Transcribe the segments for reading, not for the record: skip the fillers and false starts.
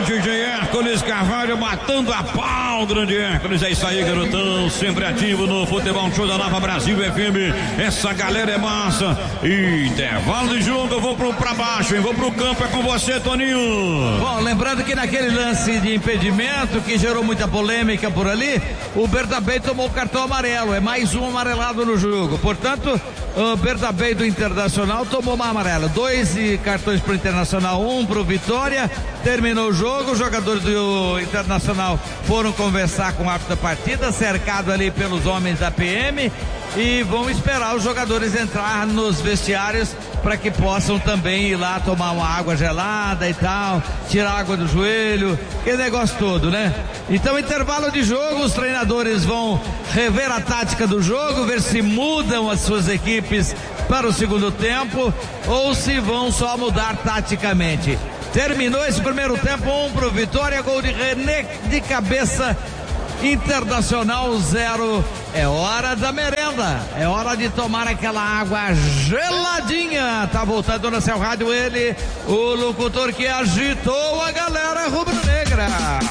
DJ Hércules Carvalho matando a pau, grande Hércules. É isso aí, garotão, sempre ativo no Futebol Show da Nova Brasil FM. Essa galera é massa. Intervalo de jogo, eu vou pra baixo, hein? Vou pro campo, é com você, Toninho. Bom, lembrando que naquele lance de impedimento que gerou muita polêmica por ali, o Bernabé tomou o cartão amarelo, é mais um amarelado no jogo. Portanto, o Bernabé do Internacional tomou uma amarela, 2 cartões pro Internacional, 1 pro Vitória. Terminou o jogo, os jogadores do Internacional foram conversar com o árbitro da partida, cercado ali pelos homens da PM, e vão esperar os jogadores entrar nos vestiários para que possam também ir lá tomar uma água gelada e tal, tirar água do joelho, aquele negócio todo, né? Então, intervalo de jogo, os treinadores vão rever a tática do jogo, ver se mudam as suas equipes para o segundo tempo ou se vão só mudar taticamente. Terminou esse primeiro tempo, 1 pro Vitória, gol de René de cabeça. Internacional 0. É hora da merenda, é hora de tomar aquela água geladinha. Tá voltando no seu rádio ele, o locutor que agitou a galera rubro-negra.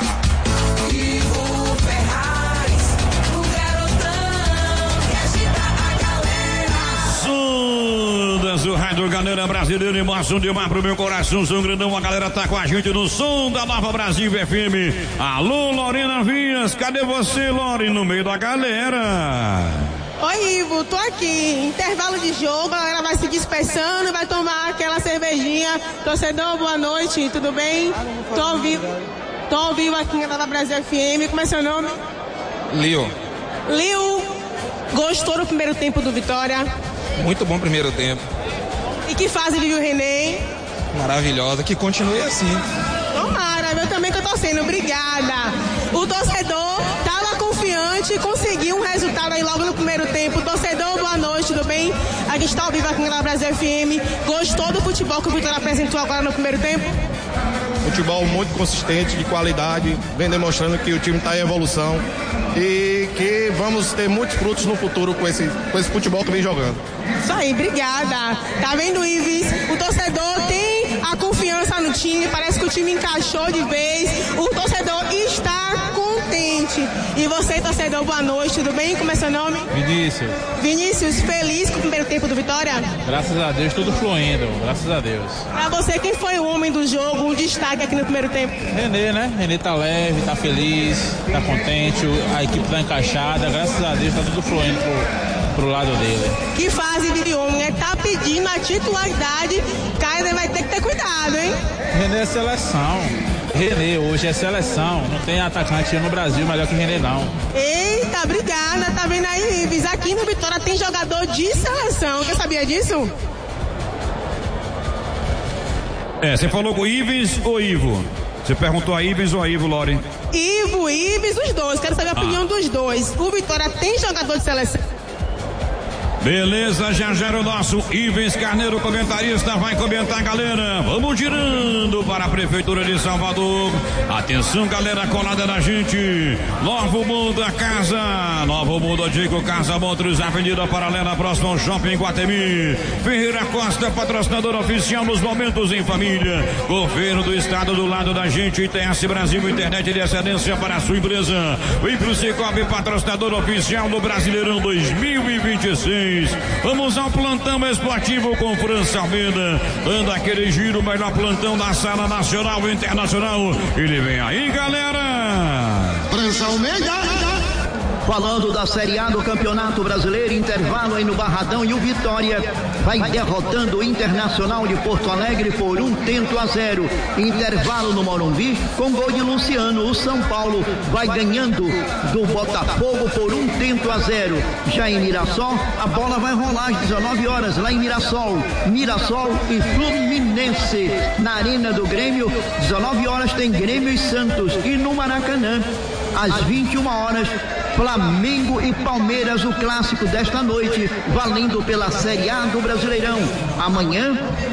O rádio galera brasileira, emoção demais pro meu coração, São Grandão, a galera tá com a gente no som da Nova Brasil FM. Alô, Lorena Vias, cadê você, Lore, no meio da galera? Oi, Ivo, tô aqui, intervalo de jogo, a galera vai se dispersando, vai tomar aquela cervejinha. Torcedor, boa noite, tudo bem? Tô ao vivo aqui na Nova Brasil FM, como é seu nome? Lio, gostou do primeiro tempo do Vitória? muito bom primeiro tempo. E que fase vive o René? Maravilhosa, que continue assim. Tomara, eu também que eu tô sendo, obrigada. O torcedor tava confiante, conseguiu um resultado aí logo no primeiro tempo. Torcedor, boa noite, tudo bem? A gente está ao vivo aqui na Brasil FM. Gostou do futebol que o Vitória apresentou agora no primeiro tempo? Futebol muito consistente, de qualidade, vem demonstrando que o time está em evolução e que vamos ter muitos frutos no futuro com esse futebol que vem jogando. Isso aí, obrigada. Tá vendo, Ives? O torcedor tem a confiança no time, parece que o time encaixou de vez, o torcedor está contente. E você, torcedor, boa noite, tudo bem? Como é seu nome? Vinícius, feliz com o primeiro tempo do Vitória? Graças a Deus, tudo fluindo, graças a Deus. Pra você, quem foi o homem do jogo, um destaque aqui no primeiro tempo? René, né? René tá leve, tá feliz, tá contente, a equipe tá encaixada, graças a Deus tá tudo fluindo pro lado dele. Que fase de homem, né? Tá pedindo a titularidade, Kaiser vai ter que ter cuidado, hein? René é seleção. René hoje é seleção, não tem atacante no Brasil melhor que René não. Eita, obrigada, tá vendo aí, Ives? Aqui no Vitória tem jogador de seleção, você sabia disso? Você falou com o Ives ou Ivo? Você perguntou a Ives ou a Ivo, Lore? Ives, os dois, quero saber a opinião dos dois. O Vitória tem jogador de seleção? Beleza, já o nosso Ives Carneiro, comentarista, vai comentar, galera. Vamos girando para a Prefeitura de Salvador. Atenção, galera, colada na gente. Novo Mundo da Casa, Novo Mundo Dico Casa Motors, Avenida Paralela, próximo ao Shopping Guatemi. Ferreira Costa, patrocinador oficial nos momentos em família. Governo do Estado do lado da gente. ITS Brasil, internet de excelência para a sua empresa. Vem pro Cicobi, patrocinador oficial do Brasileirão 2026. Vamos ao plantão esportivo com França Almeida, dando aquele giro, melhor plantão da sala nacional e internacional. Ele vem aí, galera. França Almeida. Falando da Série A do Campeonato Brasileiro, intervalo aí no Barradão, e o Vitória vai derrotando o Internacional de Porto Alegre por 1-0. Intervalo no Morumbi com gol de Luciano. O São Paulo vai ganhando do Botafogo por 1-0. Já em Mirassol, a bola vai rolar às 19 horas lá em Mirassol e Fluminense na Arena do Grêmio. 19 horas tem Grêmio e Santos, e no Maracanã às 21 horas Flamengo e Palmeiras, o clássico desta noite, valendo pela Série A do Brasileirão. Amanhã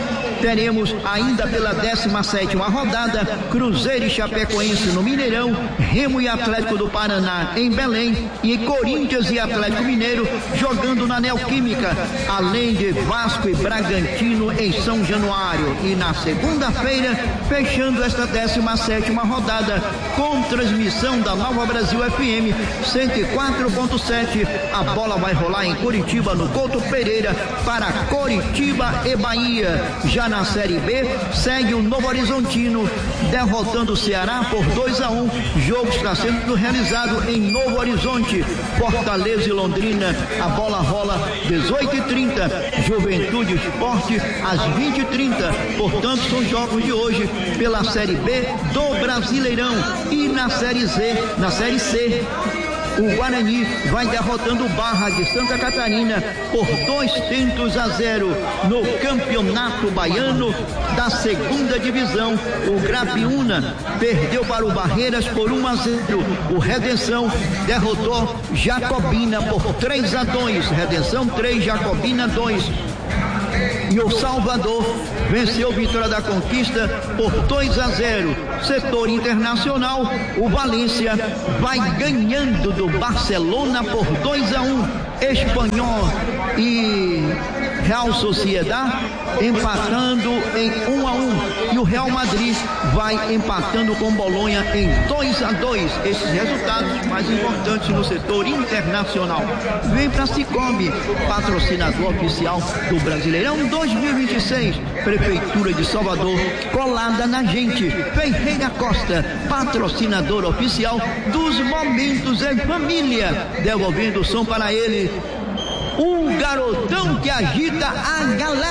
Teremos ainda pela 17ª rodada Cruzeiro e Chapecoense no Mineirão, Remo e Atlético do Paraná em Belém e Corinthians e Atlético Mineiro jogando na Neoquímica, além de Vasco e Bragantino em São Januário. E na segunda-feira, fechando esta 17ª rodada com transmissão da Nova Brasil FM 104.7, a bola vai rolar em Curitiba, no Couto Pereira, para Coritiba e Bahia. Já na Série B, segue o Novo Horizontino derrotando o Ceará por 2-1. Jogo está sendo realizado em Novo Horizonte. Fortaleza e Londrina, a bola rola 18h30. Juventude Esporte às 20h30. Portanto, são jogos de hoje pela Série B do Brasileirão. E na Série C, o Guarani vai derrotando o Barra de Santa Catarina por 2-0 no Campeonato Baiano da segunda divisão. O Grapiúna perdeu para o Barreiras por 1-0. O Redenção derrotou Jacobina por 3-2. Redenção 3, Jacobina 2. E o Salvador venceu Vitória da Conquista por 2-0. Setor internacional, o Valência vai ganhando do Barcelona por 2-1. Espanhol e Real Sociedad empatando em 1-1. E o Real Madrid vai empatando com Bolonha em 2-2. Esses resultados mais importantes no setor internacional. Vem para Cicobi, patrocinador oficial do Brasileirão 2026. Prefeitura de Salvador, colada na gente. Ferreira Costa, patrocinador oficial dos Momentos em Família. Devolvendo o som para ele, o garotão que agita a galera.